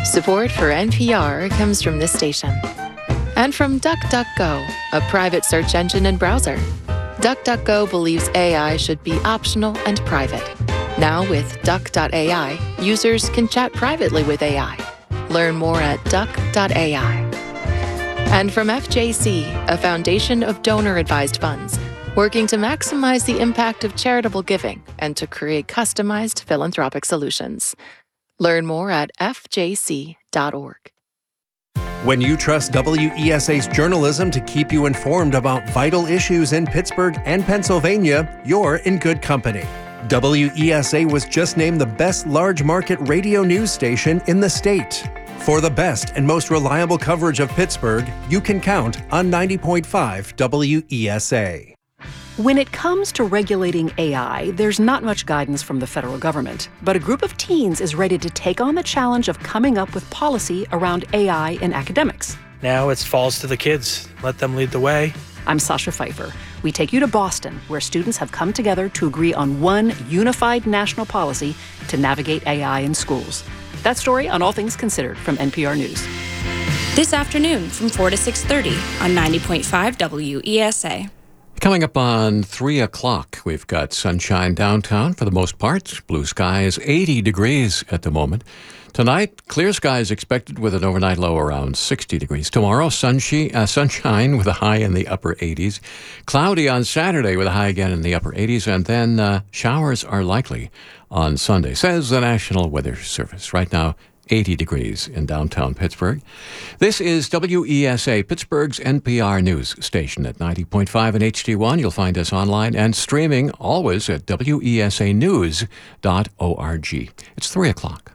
Support for NPR comes from this station. And from DuckDuckGo, a private search engine and browser. DuckDuckGo believes AI should be optional and private. Now with Duck.ai, users can chat privately with AI. Learn more at Duck.ai. And from FJC, a foundation of donor-advised funds, working to maximize the impact of charitable giving and to create customized philanthropic solutions. Learn more at fjc.org. When you trust WESA's journalism to keep you informed about vital issues in Pittsburgh and Pennsylvania, you're in good company. WESA was just named the best large market radio news station in the state. For the best and most reliable coverage of Pittsburgh, you can count on 90.5 WESA. When it comes to regulating AI, there's not much guidance from the federal government, but a group of teens is ready to take on the challenge of coming up with policy around AI in academics. Now it falls to the kids. Let them lead the way. I'm Sasha Pfeiffer. We take you to Boston, where students have come together to agree on one unified national policy to navigate AI in schools. That story on All Things Considered from NPR News. This afternoon from 4 to 6:30 on 90.5 WESA. Coming up on 3 o'clock, we've got sunshine downtown for the most part. Blue skies, 80 degrees at the moment. Tonight, clear skies expected with an overnight low around 60 degrees. Tomorrow, sunshine with a high in the upper 80s. Cloudy on Saturday with a high again in the upper 80s. And then showers are likely on Sunday, says the National Weather Service. Right now, 80 degrees in downtown Pittsburgh. This is WESA, Pittsburgh's NPR news station at 90.5 and HD1. You'll find us online and streaming always at wesanews.org. It's 3 o'clock.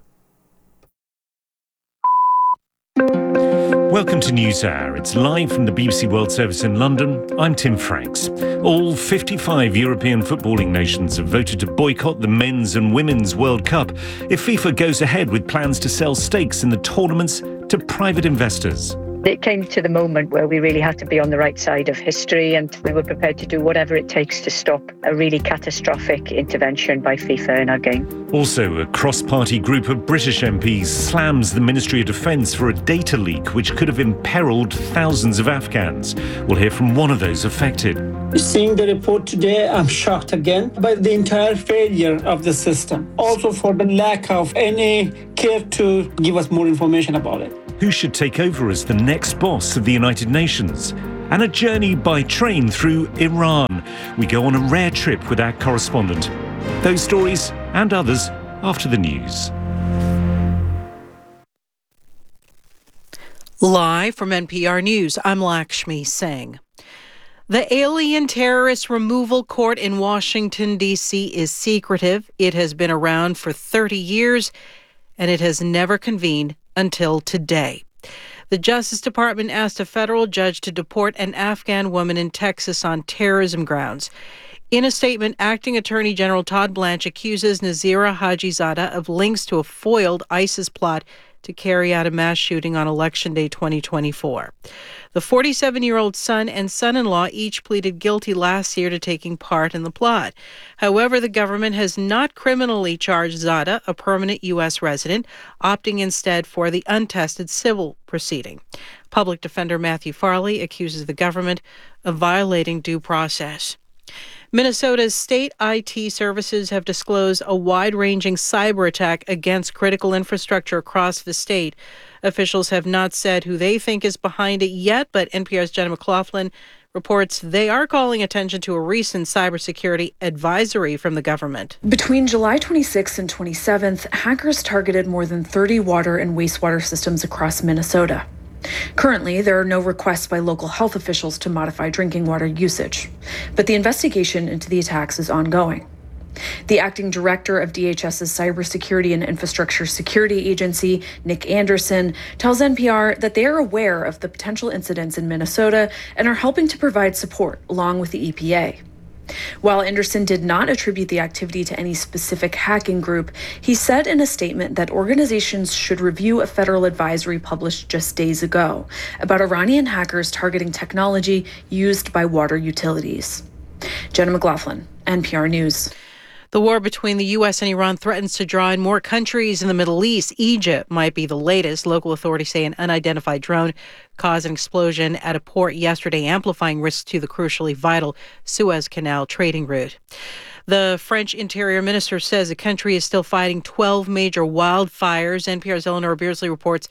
Welcome to NewsHour. It's live from the BBC World Service in London. I'm Tim Franks. All 55 European footballing nations have voted to boycott the Men's and Women's World Cup if FIFA goes ahead with plans to sell stakes in the tournaments to private investors. It came to the moment where we really had to be on the right side of history, and we were prepared to do whatever it takes to stop a really catastrophic intervention by FIFA in our game. Also, a cross-party group of British MPs slams the Ministry of Defence for a data leak which could have imperilled thousands of Afghans. We'll hear from one of those affected. Seeing the report today, I'm shocked again by the entire failure of the system. Also for the lack of any care to give us more information about it. Who should take over as the next boss of the United Nations? And a journey by train through Iran. We go on a rare trip with our correspondent. Those stories and others after the news. Live from NPR News, I'm Lakshmi Singh. The Alien Terrorist Removal Court in Washington, D.C. is secretive. It has been around for 30 years, and it has never convened until today. The Justice Department asked a federal judge to deport an Afghan woman in Texas on terrorism grounds. In a statement, Acting Attorney General Todd Blanche accuses Nazira Hajizadeh of links to a foiled ISIS plot to carry out a mass shooting on Election Day 2024. The 47-year-old son and son-in-law each pleaded guilty last year to taking part in the plot. However, the government has not criminally charged Zadeh, a permanent U.S. resident, opting instead for the untested civil proceeding. Public Defender Matthew Farley accuses the government of violating due process. Minnesota's state IT services have disclosed a wide-ranging cyber attack against critical infrastructure across the state. Officials have not said who they think is behind it yet, but NPR's Jenna McLaughlin reports they are calling attention to a recent cybersecurity advisory from the government. Between July 26th and 27th, hackers targeted more than 30 water and wastewater systems across Minnesota. Currently, there are no requests by local health officials to modify drinking water usage, but the investigation into the attacks is ongoing. The acting director of DHS's Cybersecurity and Infrastructure Security Agency, Nick Anderson, tells NPR that they are aware of the potential incidents in Minnesota and are helping to provide support along with the EPA. While Anderson did not attribute the activity to any specific hacking group, he said in a statement that organizations should review a federal advisory published just days ago about Iranian hackers targeting technology used by water utilities. Jenna McLaughlin, NPR News. The war between the U.S. and Iran threatens to draw in more countries in the Middle East. Egypt might be the latest. Local authorities say an unidentified drone caused an explosion at a port yesterday, amplifying risks to the crucially vital Suez Canal trading route. The French Interior Minister says the country is still fighting 12 major wildfires. NPR's Eleanor Beardsley reports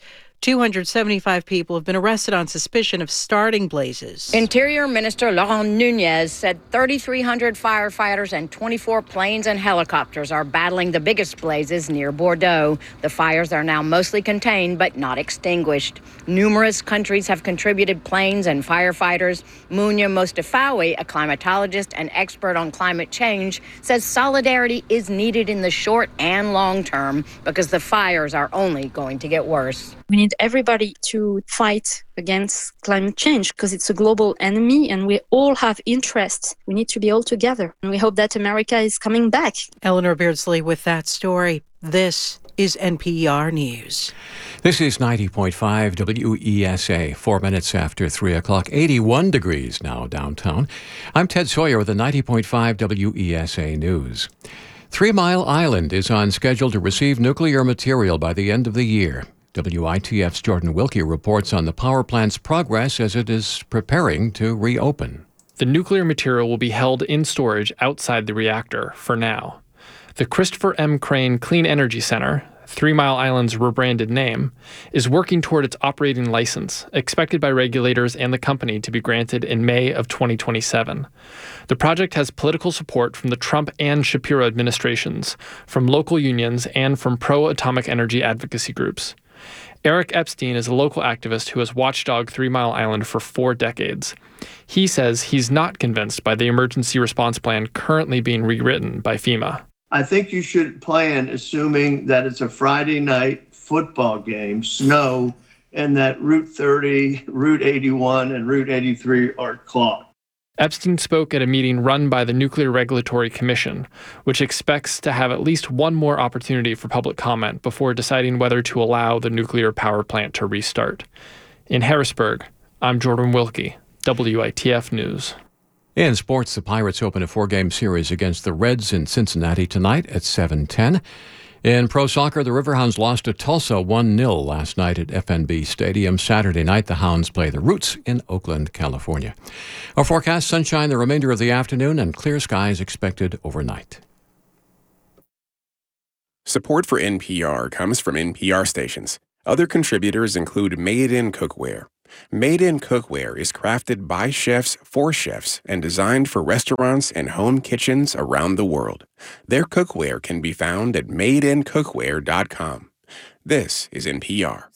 275 people have been arrested on suspicion of starting blazes. Interior Minister Laurent Nunez said 3,300 firefighters and 24 planes and helicopters are battling the biggest blazes near Bordeaux. The fires are now mostly contained but not extinguished. Numerous countries have contributed planes and firefighters. Mounia Mostafawi, a climatologist and expert on climate change, says solidarity is needed in the short and long term because the fires are only going to get worse. We need everybody to fight against climate change because it's a global enemy and we all have interests. We need to be all together. And we hope that America is coming back. Eleanor Beardsley with that story. This is NPR News. This is 90.5 WESA, 4 minutes after 3 o'clock, 81 degrees now downtown. I'm Ted Sawyer with the 90.5 WESA News. 3 Mile Island is on schedule to receive nuclear material by the end of the year. WITF's Jordan Wilkie reports on the power plant's progress as it is preparing to reopen. The nuclear material will be held in storage outside the reactor for now. The Christopher M. Crane Clean Energy Center, 3 Mile Island's rebranded name, is working toward its operating license, expected by regulators and the company to be granted in May of 2027. The project has political support from the Trump and Shapiro administrations, from local unions, and from pro-atomic energy advocacy groups. Eric Epstein is a local activist who has watchdog 3 Mile Island for 4 decades. He says he's not convinced by the emergency response plan currently being rewritten by FEMA. I think you should plan assuming that it's a Friday night football game, snow, and that Route 30, Route 81, and Route 83 are clogged. Epstein spoke at a meeting run by the Nuclear Regulatory Commission, which expects to have at least one more opportunity for public comment before deciding whether to allow the nuclear power plant to restart. In Harrisburg, I'm Jordan Wilkie, WITF News. In sports, the Pirates open a 4-game series against the Reds in Cincinnati tonight at 7:10. In pro soccer, the Riverhounds lost to Tulsa 1-0 last night at FNB Stadium. Saturday night, the Hounds play the Roots in Oakland, California. Our forecast, sunshine the remainder of the afternoon and clear skies expected overnight. Support for NPR comes from NPR stations. Other contributors include Made in Cookware. Made in Cookware is crafted by chefs for chefs and designed for restaurants and home kitchens around the world. Their cookware can be found at madeincookware.com. This is NPR.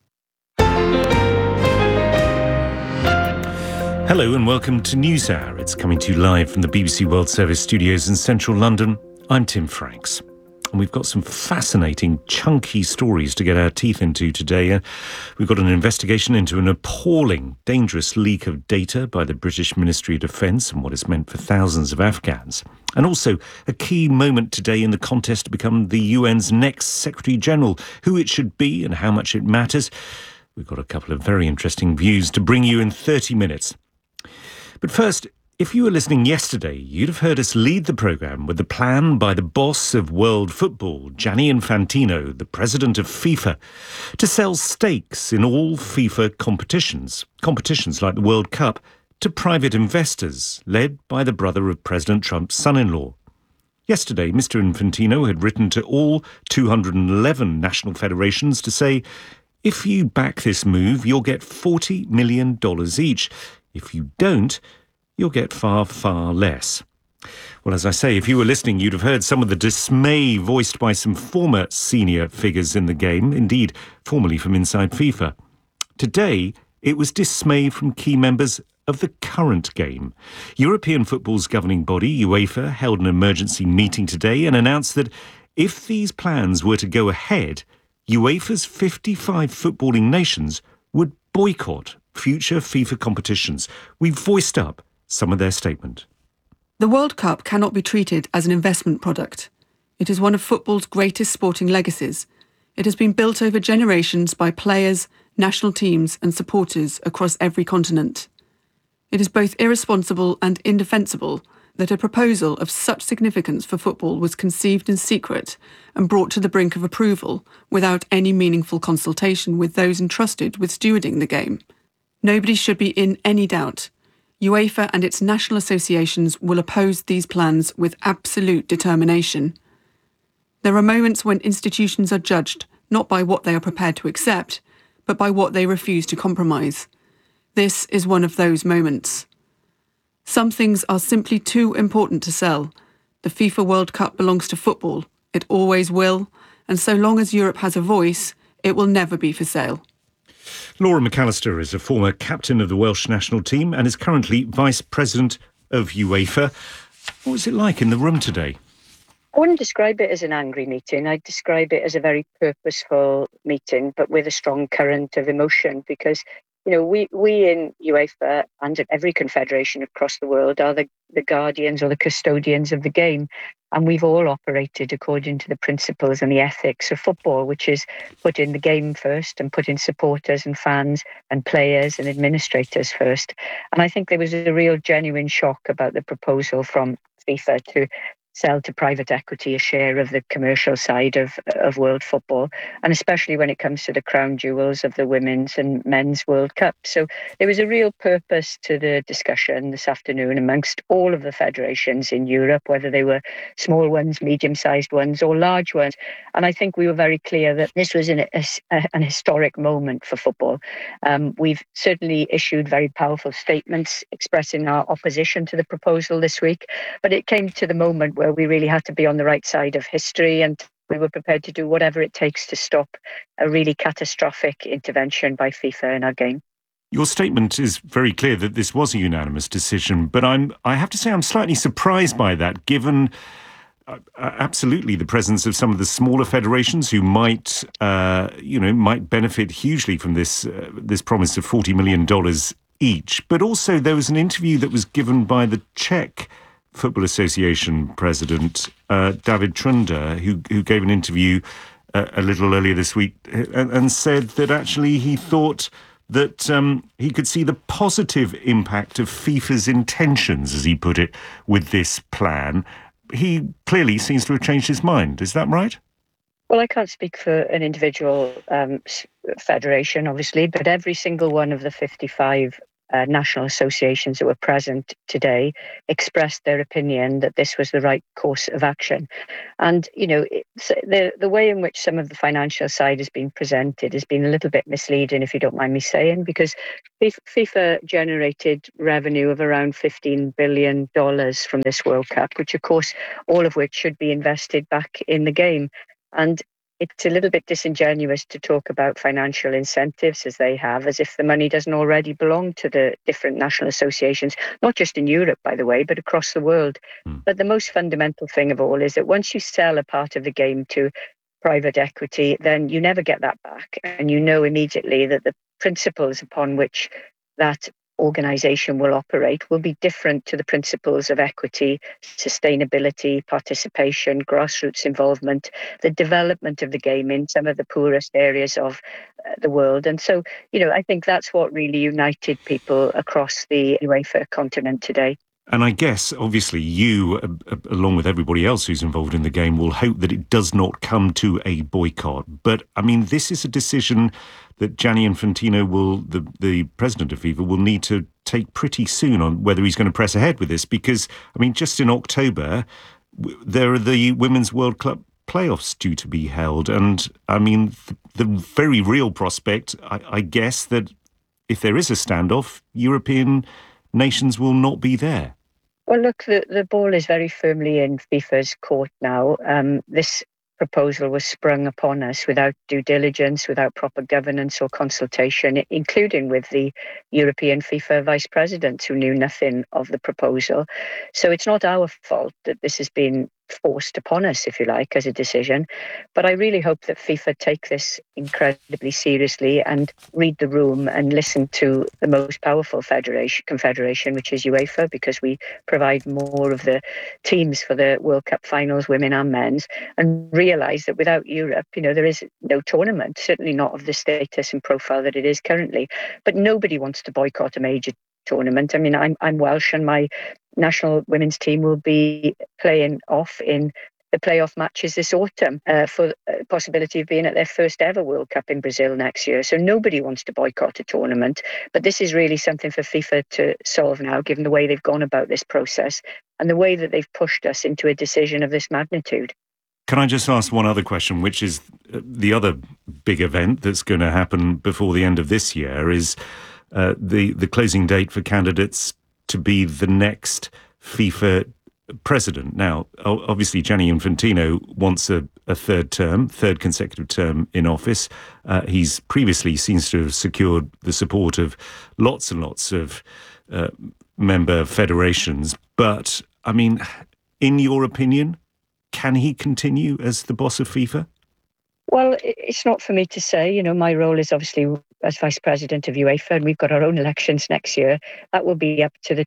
Hello and welcome to NewsHour. It's coming to you live from the BBC World Service studios in central London. I'm Tim Franks. And we've got some fascinating, chunky stories to get our teeth into today. We've got an investigation into an appalling, dangerous leak of data by the British Ministry of Defence and what it's meant for thousands of Afghans. And also a key moment today in the contest to become the UN's next Secretary-General, who it should be and how much it matters. We've got a couple of very interesting views to bring you in 30 minutes. But first, if you were listening yesterday, you'd have heard us lead the programme with the plan by the boss of world football, Gianni Infantino, the president of FIFA, to sell stakes in all FIFA competitions like the World Cup, to private investors, led by the brother of President Trump's son-in-law. Yesterday, Mr. Infantino had written to all 211 national federations to say, if you back this move, you'll get $40 million each. If you don't, you'll get far, far less. Well, as I say, if you were listening, you'd have heard some of the dismay voiced by some former senior figures in the game, indeed, formerly from inside FIFA. Today, it was dismay from key members of the current game. European football's governing body, UEFA, held an emergency meeting today and announced that if these plans were to go ahead, UEFA's 55 footballing nations would boycott future FIFA competitions. We've voiced up some of their statement. The World Cup cannot be treated as an investment product. It is one of football's greatest sporting legacies. It has been built over generations by players, national teams and supporters across every continent. It is both irresponsible and indefensible that a proposal of such significance for football was conceived in secret and brought to the brink of approval without any meaningful consultation with those entrusted with stewarding the game. Nobody should be in any doubt. UEFA and its national associations will oppose these plans with absolute determination. There are moments when institutions are judged not by what they are prepared to accept, but by what they refuse to compromise. This is one of those moments. Some things are simply too important to sell. The FIFA World Cup belongs to football. It always will. And so long as Europe has a voice, it will never be for sale. Laura McAllister is a former captain of the Welsh national team and is currently vice president of UEFA. What was it like in the room today? I wouldn't describe it as an angry meeting. I'd describe it as a very purposeful meeting, but with a strong current of emotion, because we in UEFA and every confederation across the world are the guardians or the custodians of the game. And we've all operated according to the principles and the ethics of football, which is putting the game first and putting supporters and fans and players and administrators first. And I think there was a real genuine shock about the proposal from FIFA to sell to private equity a share of the commercial side of world football, and especially when it comes to the crown jewels of the women's and men's World Cup. So there was a real purpose to the discussion this afternoon amongst all of the federations in Europe, whether they were small ones, medium-sized ones or large ones. And I think we were very clear that this was an historic moment for football. We've certainly issued very powerful statements expressing our opposition to the proposal this week, but it came to the moment where we really had to be on the right side of history, and we were prepared to do whatever it takes to stop a really catastrophic intervention by FIFA in our game. Your statement is very clear that this was a unanimous decision, but I have to say I'm slightly surprised by that, given absolutely the presence of some of the smaller federations who might benefit hugely from this promise of $40 million each. But also there was an interview that was given by the Czech Football Association president, David Trunda, who gave an interview a little earlier this week and said that actually he thought that he could see the positive impact of FIFA's intentions, as he put it, with this plan. He clearly seems to have changed his mind. Is that right? Well, I can't speak for an individual federation, obviously, but every single one of the 55 national associations that were present today expressed their opinion that this was the right course of action. And, the way in which some of the financial side has been presented has been a little bit misleading, if you don't mind me saying, because FIFA generated revenue of around $15 billion from this World Cup, which, of course, all of which should be invested back in the game. And it's a little bit disingenuous to talk about financial incentives as they have, as if the money doesn't already belong to the different national associations, not just in Europe, by the way, but across the world. But the most fundamental thing of all is that once you sell a part of the game to private equity, then you never get that back. And you know immediately that the principles upon which that organisation will operate will be different to the principles of equity, sustainability, participation, grassroots involvement, the development of the game in some of the poorest areas of the world. And so, I think that's what really united people across the UEFA continent today. And I guess, obviously, you, along with everybody else who's involved in the game, will hope that it does not come to a boycott. But, this is a decision that Gianni Infantino the president of FIFA, will need to take pretty soon on whether he's going to press ahead with this. Because, just in October, there are the Women's World Cup playoffs due to be held. And, the very real prospect, I guess, that if there is a standoff, European nations will not be there. Well, look, the ball is very firmly in FIFA's court now. This proposal was sprung upon us without due diligence, without proper governance or consultation, including with the European FIFA vice presidents who knew nothing of the proposal. So it's not our fault that this has been forced upon us, if you like, as a decision. But I really hope that FIFA take this incredibly seriously and read the room and listen to the most powerful confederation, which is UEFA, because we provide more of the teams for the World Cup finals, women and men's, and realise that without Europe, there is no tournament, certainly not of the status and profile that it is currently. But nobody wants to boycott a major tournament. I'm Welsh, and my national women's team will be playing off in the playoff matches this autumn for the possibility of being at their first ever World Cup in Brazil next year. So nobody wants to boycott a tournament, but this is really something for FIFA to solve now, given the way they've gone about this process and the way that they've pushed us into a decision of this magnitude. Can I just ask one other question, which is the other big event that's going to happen before the end of this year is the closing date for candidates to be the next FIFA president. Now, obviously, Gianni Infantino wants a third consecutive term in office. He's previously seems to have secured the support of lots and lots of member federations. But, I mean, in your opinion, can he continue as the boss of FIFA? Well, it's not for me to say. You know, my role is obviously as vice president of UEFA, and we've got our own elections next year. That will be up to the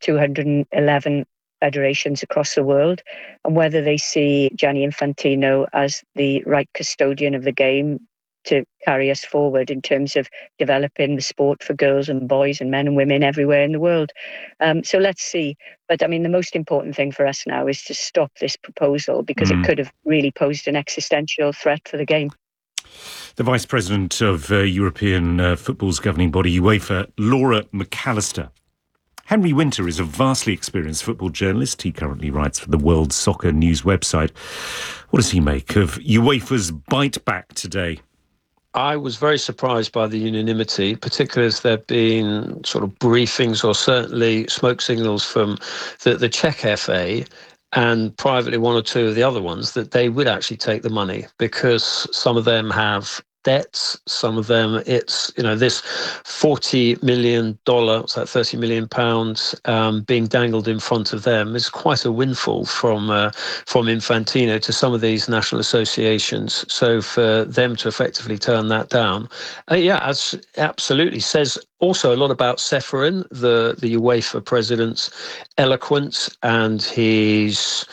211 federations across the world, and whether they see Gianni Infantino as the right custodian of the game to carry us forward in terms of developing the sport for girls and boys and men and women everywhere in the world. So let's see. But I mean, the most important thing for us now is to stop this proposal, because it could have really posed an existential threat for the game. The Vice President of European football's governing body, UEFA, Laura McAllister. Henry Winter is a vastly experienced football journalist. He currently writes for the World Soccer News website. What does he make of UEFA's bite back today? I was very surprised by the unanimity, particularly as there have been sort of briefings or certainly smoke signals from the Czech FA and privately one or two of the other ones that they would actually take the money, because some of them have debts, some of them it's, you know, this $40 million, what's that, £30 million being dangled in front of them is quite a windfall from Infantino to some of these national associations. So for them to effectively turn that down, absolutely says also a lot about Ceferin, the UEFA president's eloquence and his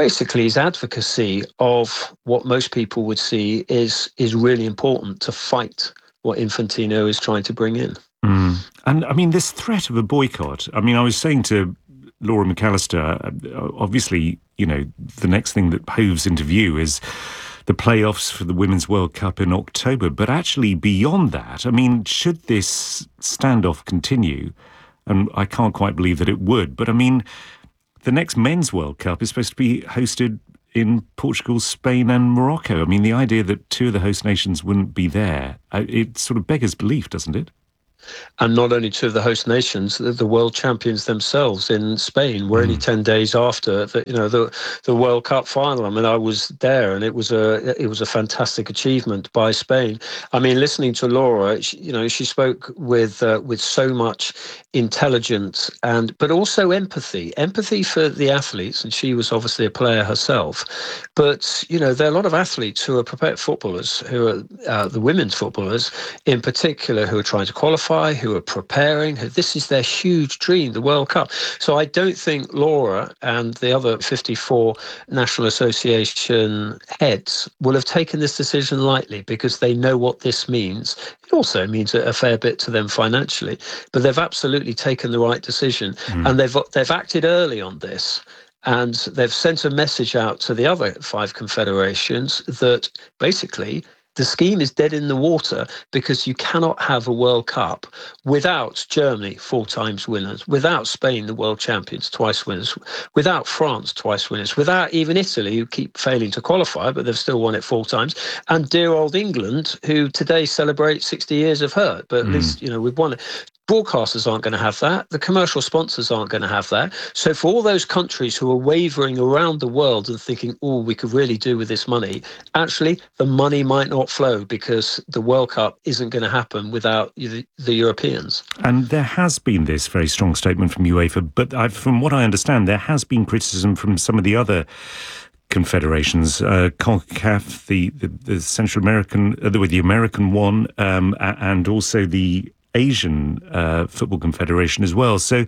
advocacy of what most people would see is really important to fight what Infantino is trying to bring in. And I mean, this threat of a boycott, I mean, I was saying to Laura McAllister, obviously, you know, the next thing that hoves into view is the playoffs for the Women's World Cup in October. But actually beyond that, I mean, should this standoff continue, and I can't quite believe that it would, but I mean, the next Men's World Cup is supposed to be hosted in Portugal, Spain and Morocco. I mean, the idea that two of the host nations wouldn't be there, it sort of beggars belief, doesn't it? And not only two of the host nations, the world champions themselves in Spain were only 10 days after the World Cup final. I mean, I was there, and it was a fantastic achievement by Spain. I mean, listening to Laura, she spoke with so much intelligence but also empathy for the athletes, and she was obviously a player herself. But there are a lot of athletes who are prepared footballers, who are the women's footballers in particular, who are trying to qualify, who are preparing. This is their huge dream, the World Cup. So I don't think Laura and the other 54 National Association heads will have taken this decision lightly, because they know what this means. It also means a fair bit to them financially, but they've absolutely taken the right decision, and they've acted early on this. And they've sent a message out to the other 5 confederations that basically the scheme is dead in the water, because you cannot have a World Cup without Germany, 4 times winners, without Spain, the world champions, twice winners, without France, twice winners, without even Italy, who keep failing to qualify, but they've still won it 4 times, and dear old England, who today celebrates 60 years of hurt, but at least, we've won it. Broadcasters aren't going to have that. The commercial sponsors aren't going to have that. So for all those countries who are wavering around the world and thinking, we could really do with this money, actually, the money might not flow, because the World Cup isn't going to happen without the Europeans. And there has been this very strong statement from UEFA, but from what I understand, there has been criticism from some of the other confederations, CONCACAF, the Central American, the American one, and also the Asian Football Confederation as well. So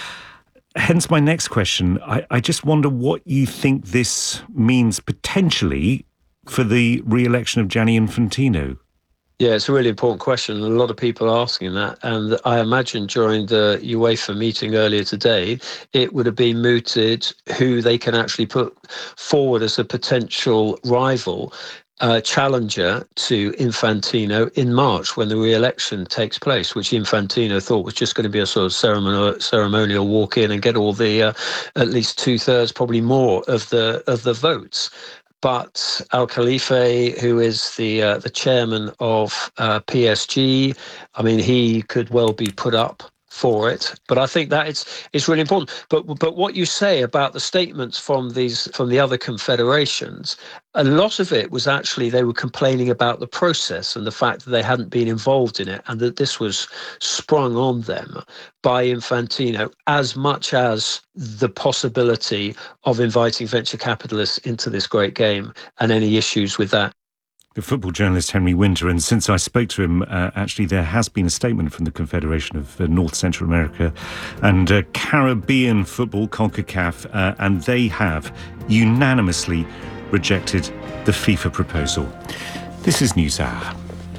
hence my next question. I just wonder what you think this means potentially for the re-election of Gianni Infantino. Yeah, it's a really important question. A lot of people are asking that. And I imagine during the UEFA meeting earlier today, it would have been mooted who they can actually put forward as a potential rival challenger to Infantino in March when the re-election takes place, which Infantino thought was just going to be a sort of ceremonial walk in and get all the at least 2/3, probably more of the votes. But Al Khalifa, who is the chairman of PSG, I mean, he could well be put up for it. But I think that it's really important. But what you say about the statements from the other confederations, a lot of it was actually they were complaining about the process and the fact that they hadn't been involved in it, and that this was sprung on them by Infantino, as much as the possibility of inviting venture capitalists into this great game and any issues with that. The football journalist Henry Winter, and since I spoke to him, actually there has been a statement from the Confederation of North Central America and Caribbean Football, CONCACAF, and they have unanimously rejected the FIFA proposal. This is NewsHour.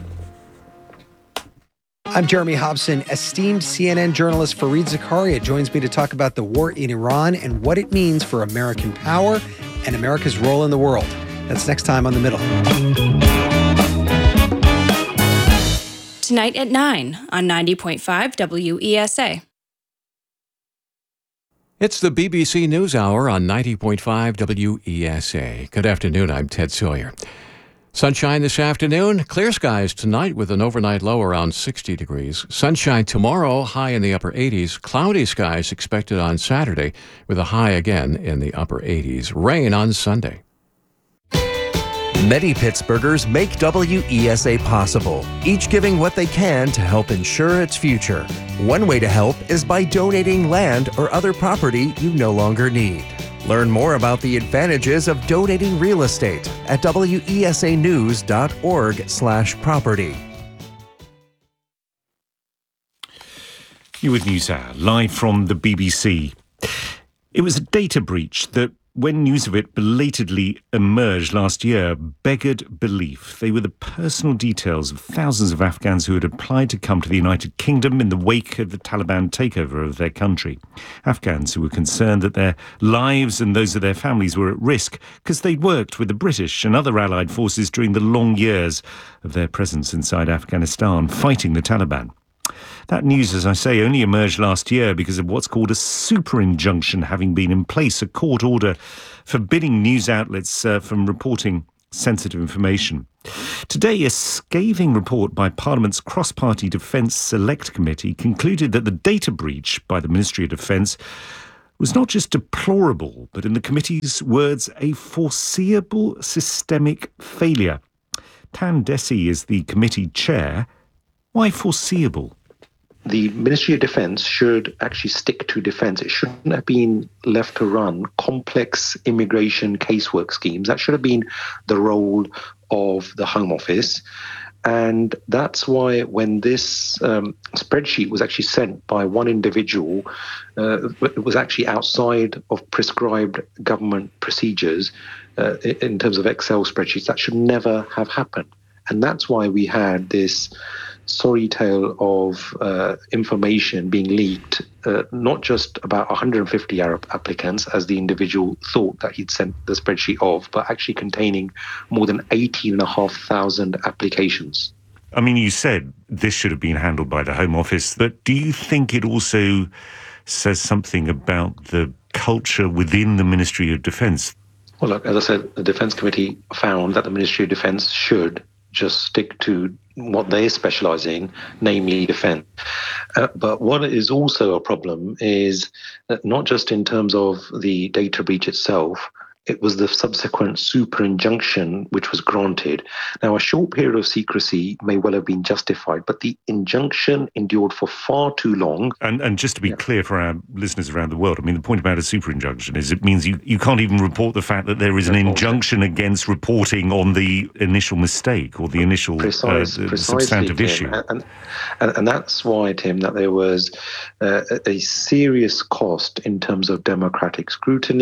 I'm Jeremy Hobson. Esteemed CNN journalist Fareed Zakaria joins me to talk about the war in Iran and what it means for American power and America's role in the world. That's next time on The Middle. Tonight at 9 on 90.5 WESA. It's the BBC NewsHour on 90.5 WESA. Good afternoon, I'm Ted Sawyer. Sunshine this afternoon, clear skies tonight with an overnight low around 60 degrees. Sunshine tomorrow, high in the upper 80s. Cloudy skies expected on Saturday with a high again in the upper 80s. Rain on Sunday. Many Pittsburghers make WESA possible, each giving what they can to help ensure its future. One way to help is by donating land or other property you no longer need. Learn more about the advantages of donating real estate at wesanews.org/property. You with NewsHour, live from the BBC. It was a data breach that, when news of it belatedly emerged last year, beggared belief. They were the personal details of thousands of Afghans who had applied to come to the United Kingdom in the wake of the Taliban takeover of their country. Afghans who were concerned that their lives and those of their families were at risk because they'd worked with the British and other allied forces during the long years of their presence inside Afghanistan, fighting the Taliban. That news, as I say, only emerged last year because of what's called a super injunction having been in place, a court order forbidding news outlets from reporting sensitive information. Today, a scathing report by Parliament's Cross-Party Defence Select Committee concluded that the data breach by the Ministry of Defence was not just deplorable, but in the committee's words, a foreseeable systemic failure. Tan Desi is the committee chair. Why foreseeable? The Ministry of Defence should actually stick to defence. It shouldn't have been left to run complex immigration casework schemes. That should have been the role of the Home Office. And that's why when this spreadsheet was actually sent by one individual, it was actually outside of prescribed government procedures in terms of Excel spreadsheets. That should never have happened. And that's why we had this sorry tale of information being leaked, not just about 150 Arab applicants, as the individual thought that he'd sent the spreadsheet of, but actually containing more than 18,500 applications. I mean, you said this should have been handled by the Home Office, but do you think it also says something about the culture within the Ministry of Defence? Well, look, as I said, the Defence Committee found that the Ministry of Defence should just stick to what they specialise in, namely defence. But what is also a problem is that not just in terms of the data breach itself, it was the subsequent super injunction which was granted. Now, a short period of secrecy may well have been justified, but the injunction endured for far too long. And just to be clear for our listeners around the world, I mean, the point about a super injunction is it means you can't even report the fact that there is an injunction against reporting on the initial mistake or the initial substantive issue. And that's why, Tim, that there was a serious cost in terms of democratic scrutiny,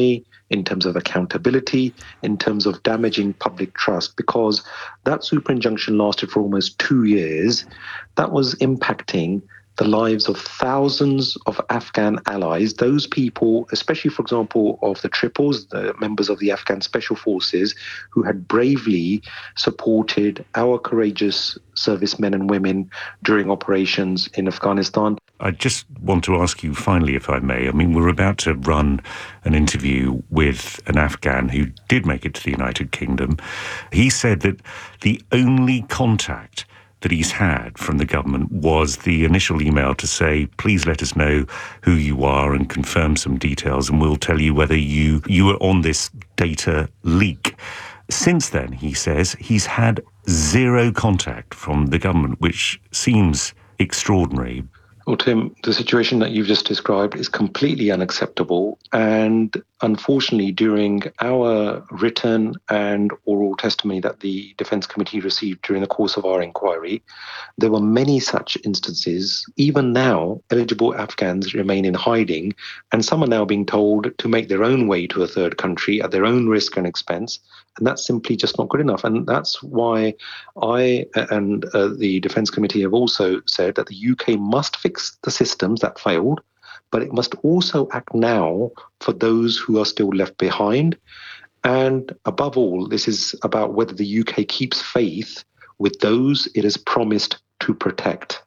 in terms of accountability, in terms of damaging public trust, because that super injunction lasted for almost 2 years. That was impacting the lives of thousands of Afghan allies, those people, especially, for example, of the Triples, the members of the Afghan Special Forces, who had bravely supported our courageous servicemen and women during operations in Afghanistan. I just want to ask you finally, if I may, I mean, we're about to run an interview with an Afghan who did make it to the United Kingdom. He said that the only contact that he's had from the government was the initial email to say, please let us know who you are and confirm some details, and we'll tell you whether you were on this data leak. Since then, he says, he's had zero contact from the government, which seems extraordinary. Well, Tim, the situation that you've just described is completely unacceptable. And unfortunately, during our written and oral testimony that the Defence Committee received during the course of our inquiry, there were many such instances. Even now, eligible Afghans remain in hiding, and some are now being told to make their own way to a third country at their own risk and expense. And that's simply just not good enough. And that's why I and the Defence Committee have also said that the UK must fix the systems that failed, but it must also act now for those who are still left behind. And above all, this is about whether the UK keeps faith with those it has promised to protect.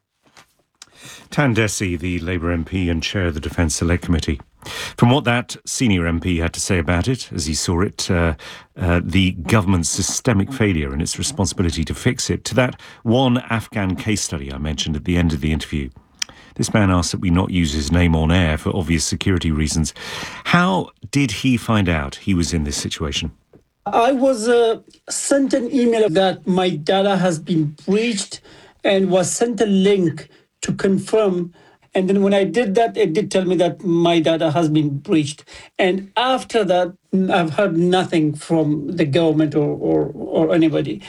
Tan Desi, the Labour MP and chair of the Defence Select Committee. From what that senior MP had to say about it, as he saw it, the government's systemic failure and its responsibility to fix it, to that one Afghan case study I mentioned at the end of the interview. This man asked that we not use his name on air for obvious security reasons. How did he find out he was in this situation? I was sent an email that my data has been breached and was sent a link to confirm. And then when I did that, it did tell me that my data has been breached. And after that, I've heard nothing from the government or anybody.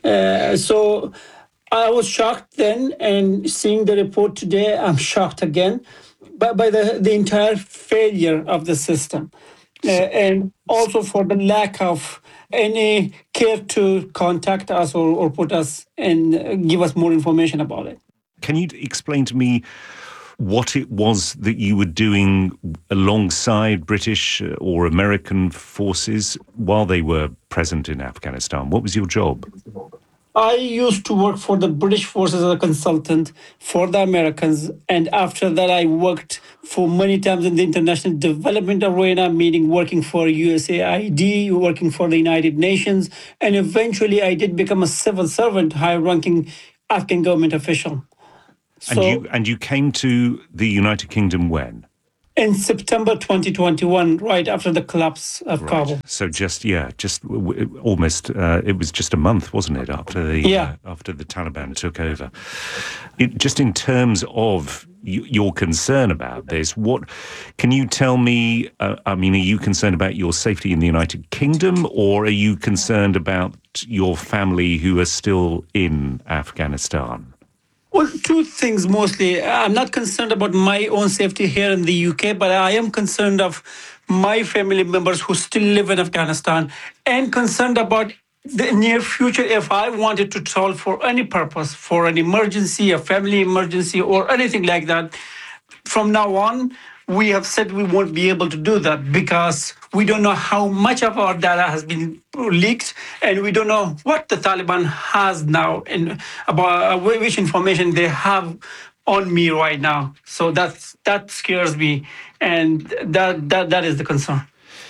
So I was shocked then, and seeing the report today, I'm shocked again by the entire failure of the system. And also for the lack of any care to contact us or put us and give us more information about it. Can you explain to me what it was that you were doing alongside British or American forces while they were present in Afghanistan? What was your job? I used to work for the British forces as a consultant for the Americans. And after that, I worked for many times in the international development arena, meaning working for USAID, working for the United Nations. And eventually, I did become a civil servant, high-ranking Afghan government official. And you came to the United Kingdom when? In September 2021, right after the collapse of Kabul. So almost, it was just a month, wasn't it, after the Taliban took over? Just in terms of your concern about this, what can you tell me? I mean, are you concerned about your safety in the United Kingdom, or are you concerned about your family who are still in Afghanistan? Well, two things mostly. I'm not concerned about my own safety here in the UK, but I am concerned of my family members who still live in Afghanistan, and concerned about the near future if I wanted to travel for any purpose, for an emergency, a family emergency, or anything like that. From now on, we have said we won't be able to do that because we don't know how much of our data has been leaked, and we don't know what the Taliban has now and about which information they have on me right now. So that scares me, and that is the concern.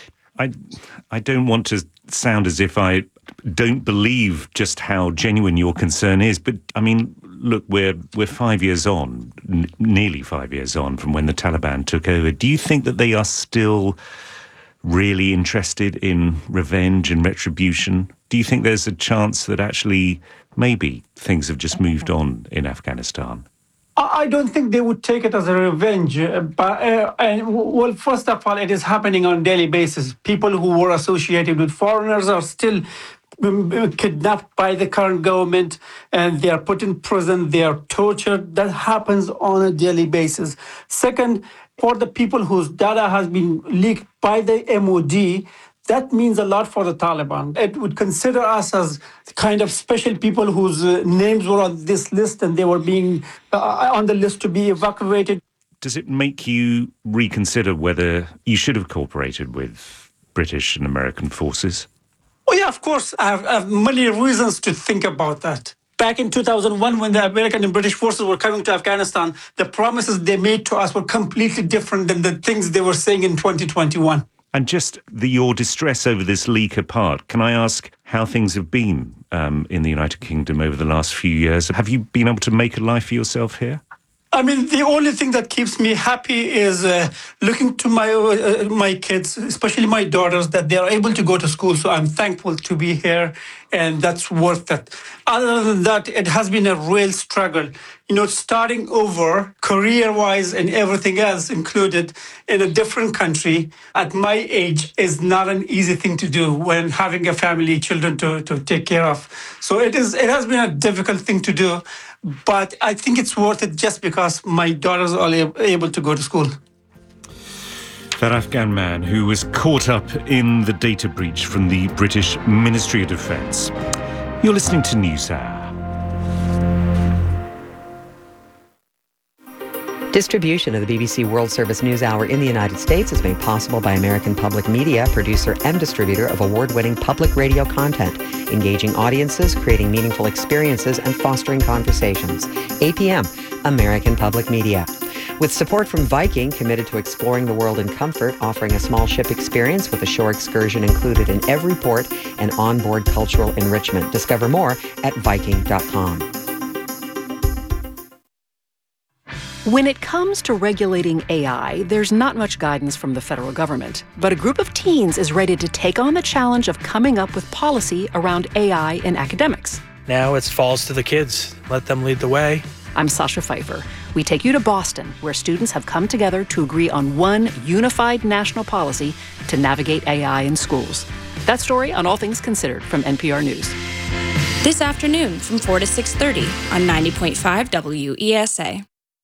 I don't want to sound as if I don't believe just how genuine your concern is, but I mean, look, we're 5 years on, nearly 5 years on from when the Taliban took over. Do you think that they are still really interested in revenge and retribution? Do you think there's a chance that actually maybe things have just moved on in Afghanistan? I don't think they would take it as a revenge. Well, first of all, it is happening on a daily basis. People who were associated with foreigners are still kidnapped by the current government, and they are put in prison, they are tortured. That happens on a daily basis. Second, For the people whose data has been leaked by the MOD, that means a lot for the Taliban. It would consider us as kind of special people whose names were on this list and they were being on the list to be evacuated. Does it make you reconsider whether you should have cooperated with British and American forces? Oh, yeah, of course. I have many reasons to think about that. Back in 2001, when the American and British forces were coming to Afghanistan, the promises they made to us were completely different than the things they were saying in 2021. And just your distress over this leak apart, can I ask how things have been in the United Kingdom over the last few years? Have you been able to make a life for yourself here? I mean, the only thing that keeps me happy is looking to my kids, especially my daughters, that they are able to go to school. So I'm thankful to be here, and that's worth it. Other than that, it has been a real struggle. You know, starting over, career-wise and everything else included, in a different country at my age is not an easy thing to do when having a family, children to take care of. So it has been a difficult thing to do. But I think it's worth it just because my daughters are able to go to school. That Afghan man who was caught up in the data breach from the British Ministry of Defence. You're listening to NewsHour. Distribution of the BBC World Service News Hour in the United States is made possible by American Public Media, producer and distributor of award-winning public radio content, engaging audiences, creating meaningful experiences, and fostering conversations. APM, American Public Media. With support from Viking, committed to exploring the world in comfort, offering a small ship experience with a shore excursion included in every port and onboard cultural enrichment. Discover more at Viking.com. When it comes to regulating AI, there's not much guidance from the federal government. But a group of teens is ready to take on the challenge of coming up with policy around AI in academics. Now it falls to the kids. Let them lead the way. I'm Sasha Pfeiffer. We take you to Boston, where students have come together to agree on one unified national policy to navigate AI in schools. That story on All Things Considered from NPR News. This afternoon from 4 to 6:30 on 90.5 WESA.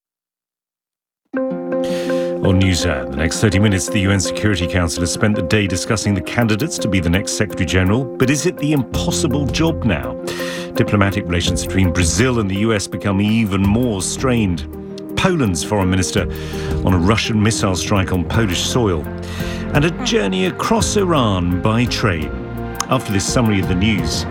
On NewsHour, the next 30 minutes, the UN Security Council has spent the day discussing the candidates to be the next Secretary-General. But is it the impossible job now? Diplomatic relations between Brazil and the US become even more strained. Poland's foreign minister on a Russian missile strike on Polish soil. And a journey across Iran by train. After this summary of the news.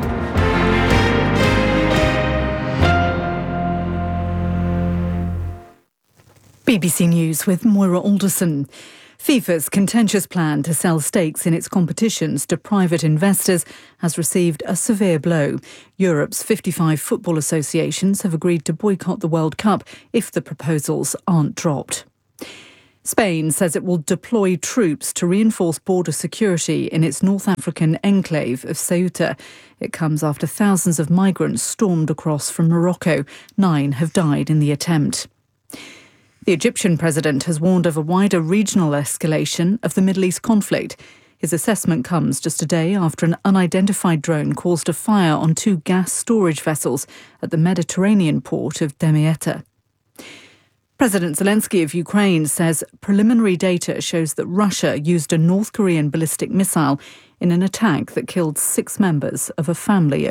BBC News with Moira Alderson. FIFA's contentious plan to sell stakes in its competitions to private investors has received a severe blow. Europe's 55 football associations have agreed to boycott the World Cup if the proposals aren't dropped. Spain says it will deploy troops to reinforce border security in its North African enclave of Ceuta. It comes after thousands of migrants stormed across from Morocco. 9 have died in the attempt. The Egyptian president has warned of a wider regional escalation of the Middle East conflict. His assessment comes just a day after an unidentified drone caused a fire on 2 gas storage vessels at the Mediterranean port of Damietta. President Zelensky of Ukraine says preliminary data shows that Russia used a North Korean ballistic missile in an attack that killed 6 members of a family